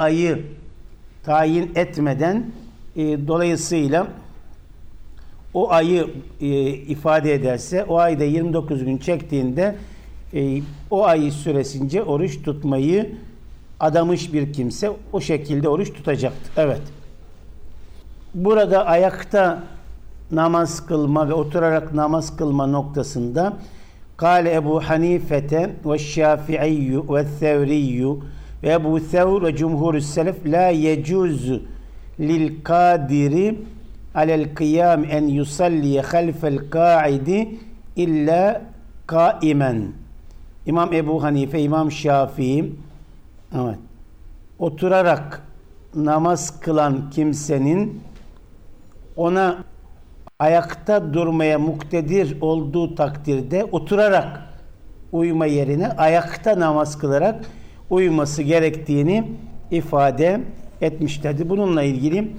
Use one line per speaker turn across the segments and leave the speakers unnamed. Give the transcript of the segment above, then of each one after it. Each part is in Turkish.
ayı tayin etmeden dolayısıyla o ayı ifade ederse, o ayda 29 gün çektiğinde o ayı süresince oruç tutmayı adamış bir kimse o şekilde oruç tutacaktır. Evet. Burada ayakta namaz kılma ve oturarak namaz kılma noktasında Kâle Ebu Hanifete ve Şafi'iyyu ve Thevriyyü ve Ebu Thevr ve Cumhurü Selef la yecuzu lil kadiri alel kıyam en yusalliye halfel kâidi illa kaimen. İmam Ebu Hanife, İmam Şafii, evet, oturarak namaz kılan kimsenin ona ayakta durmaya muktedir olduğu takdirde oturarak uyuma yerine ayakta namaz kılarak uyuması gerektiğini ifade etmişlerdi. Bununla ilgili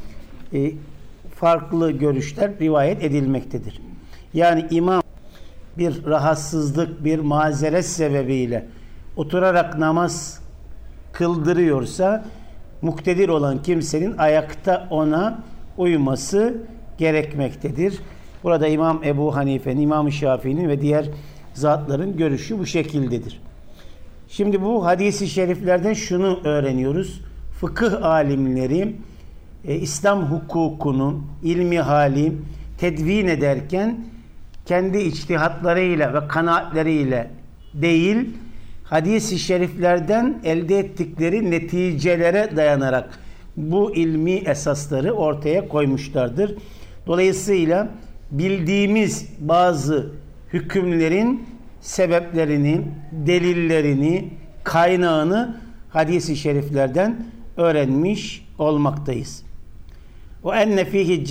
farklı görüşler rivayet edilmektedir. Yani imam bir rahatsızlık, bir mazeret sebebiyle oturarak namaz kıldırıyorsa muktedir olan kimsenin ayakta ona uyuması gerekmektedir. Burada İmam Ebu Hanife'nin, İmam Şafii'nin ve diğer zatların görüşü bu şekildedir. Şimdi bu hadis-i şeriflerden şunu öğreniyoruz. Fıkıh alimleri İslam hukukunu, ilmi hali tedvin ederken kendi içtihatlarıyla ve kanaatleriyle değil, hadis-i şeriflerden elde ettikleri neticelere dayanarak bu ilmi esasları ortaya koymuşlardır. Dolayısıyla bildiğimiz bazı hükümlerin sebeplerini, delillerini, kaynağını hadis-i şeriflerden öğrenmiş olmaktayız. Ve enne fihi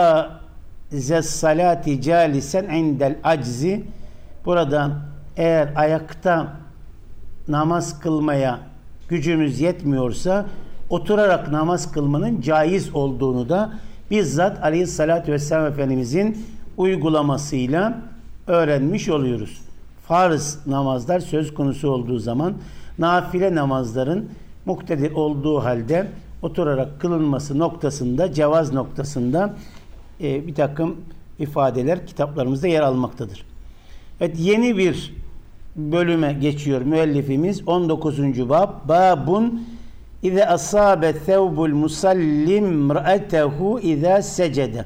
cevâzes salati câlisen indel aczi. Burada eğer ayakta namaz kılmaya gücümüz yetmiyorsa oturarak namaz kılmanın caiz olduğunu da bizzat Aleyhisselatü Vesselam Efendimizin uygulamasıyla öğrenmiş oluyoruz. Farz namazlar söz konusu olduğu zaman nafile namazların muktedir olduğu halde oturarak kılınması noktasında, cevaz noktasında bir takım ifadeler kitaplarımızda yer almaktadır. Evet, yeni bir bölüme geçiyor müellifimiz. 19. bab. Babun İze asabe thevbul musallim ra'atehu ize secede.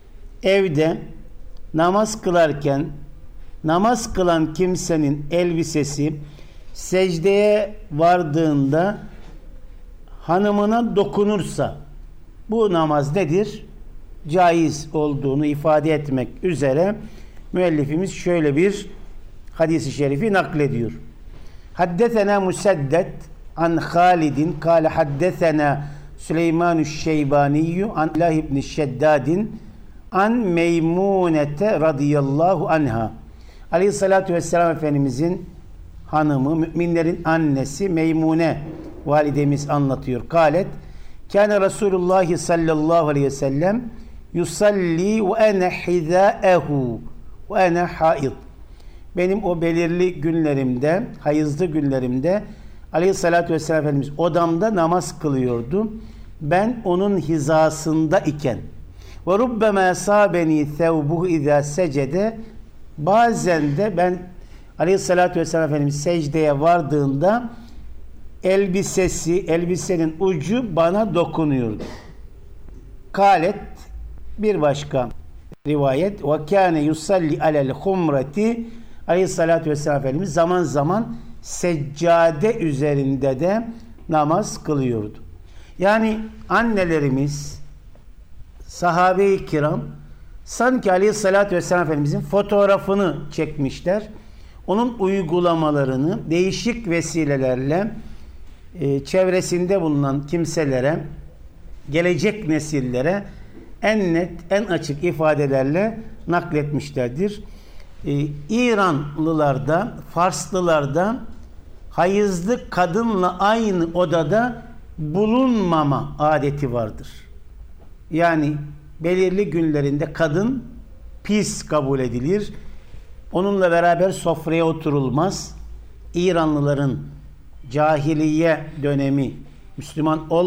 Evde namaz kılarken namaz kılan kimsenin elbisesi secdeye vardığında hanımına dokunursa bu namaz nedir? Caiz olduğunu ifade etmek üzere müellifimiz şöyle bir hadis-i şerifi naklediyor. Haddesena Museddet an Halidin kâle haddesena Süleymanü'ş-Şeybaniyyü an Allah ibn Şeddadin an Meymunete radıyallahu anha. Aleyhissalatu vesselam Efendimizin hanımı, müminlerin annesi Meymune validemiz anlatıyor. Kâlet kâne Resulullah sallallahu aleyhi ve sellem yusalli ve ene hizâehu ve ene haid. Benim o belirli günlerimde, hayızlı günlerimde Aleyhissalatü vesselam Efendimiz odamda namaz kılıyordu. Ben onun hizasında iken ve rubbema sabeni thevbuhu izâ secede, bazen de ben Aleyhissalatü vesselam Efendimiz secdeye vardığında elbisenin ucu bana dokunuyordu. Kâlet, bir başka rivayet, ve kâne yusalli alel humreti. Aleyhissalatü vesselam Efendimiz zaman zaman seccade üzerinde de namaz kılıyordu. Yani annelerimiz, sahabe-i kiram sanki Aleyhissalatü vesselam Efendimizin fotoğrafını çekmişler. Onun uygulamalarını değişik vesilelerle çevresinde bulunan kimselere, gelecek nesillere en net, en açık ifadelerle nakletmişlerdir. İranlılarda, Farslılarda hayızlı kadınla aynı odada bulunmama adeti vardır. Yani belirli günlerinde kadın pis kabul edilir. Onunla beraber sofraya oturulmaz. İranlıların cahiliye dönemi, Müslüman